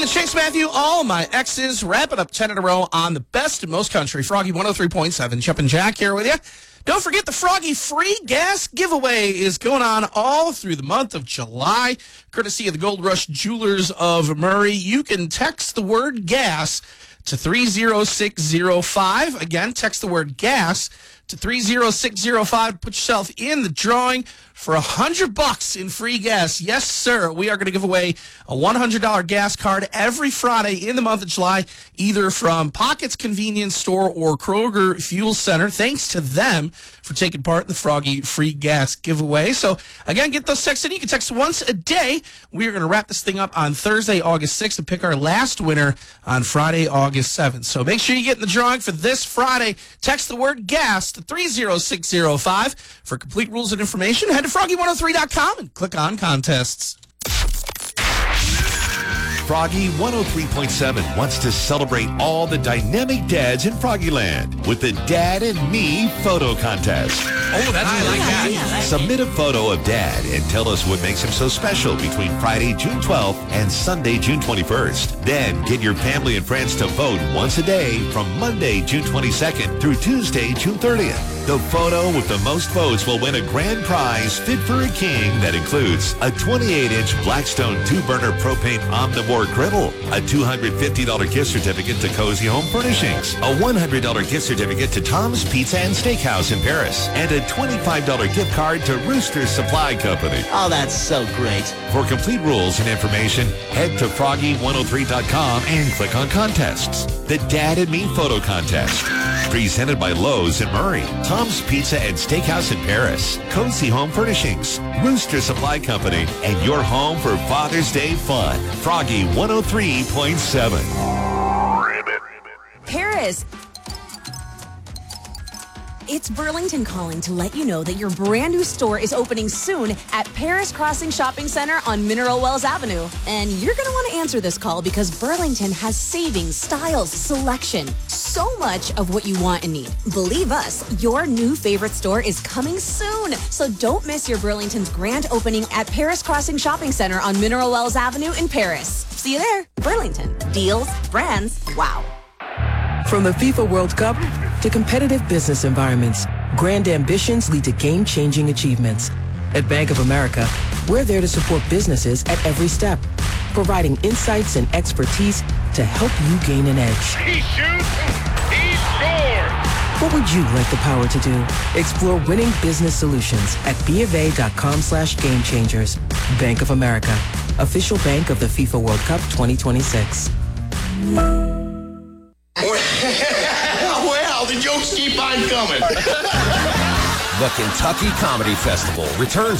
And it's Chase Matthew, all my exes, wrapping up 10 in a row on the best and most country. Froggy 103.7, Jumpin' Jack here with you. Don't forget the Froggy free gas giveaway is going on all through the month of July, courtesy of the Gold Rush Jewelers of Murray. You can text the word gas to 30605. Again, text the word gas to 30605. Put yourself in the drawing for $100 in free gas. Yes, sir. We are going to give away a $100 gas card every Friday in the month of July, either from Pockets Convenience Store or Kroger Fuel Center. Thanks to them for taking part in the Froggy free gas giveaway. So, again, get those texts in. You can text once a day. We are going to wrap this thing up on Thursday, August 6th, and pick our last winner on Friday, August 7th. So make sure you get in the drawing for this Friday. Text the word gas to 30605. For complete rules and information, head to Froggy103.com and click on contests. Froggy 103.7 wants to celebrate all the dynamic dads in Froggyland with the Dad and Me photo contest. Oh, that's I like that. Submit a photo of Dad and tell us what makes him so special between Friday, June 12th and Sunday, June 21st. Then get your family and friends to vote once a day from Monday, June 22nd through Tuesday, June 30th. The photo with the most votes will win a grand prize fit for a king that includes a 28-inch Blackstone 2-burner propane omnivore griddle, a $250 gift certificate to Cozy Home Furnishings, a $100 gift certificate to Tom's Pizza and Steakhouse in Paris, and a $25 gift card to Rooster Supply Company. Oh, that's so great. For complete rules and information, head to Froggy103.com and click on contests. The Dad and Me Photo Contest. Presented by Lowe's in Murray, Tom's Pizza and Steakhouse in Paris, Cozy Home Furnishings, Rooster Supply Company, and your home for Father's Day fun. Froggy 103.7. Paris. It's Burlington calling to let you know that your brand new store is opening soon at Paris Crossing Shopping Center on Mineral Wells Avenue. And you're going to want to answer this call because Burlington has savings, styles, selection, so much of what you want and need. Believe us, your new favorite store is coming soon. So don't miss your Burlington's grand opening at Paris Crossing Shopping Center on Mineral Wells Avenue in Paris. See you there. Burlington. Deals, brands, wow. From the FIFA World Cup to competitive business environments, grand ambitions lead to game-changing achievements. At Bank of America, we're there to support businesses at every step, providing insights and expertise to help you gain an edge. He shoots, he scores! What would you like the power to do? Explore winning business solutions at BofA.com/gamechangers. Bank of America, official bank of the FIFA World Cup 2026. Well, the jokes keep on coming. The Kentucky Comedy Festival returns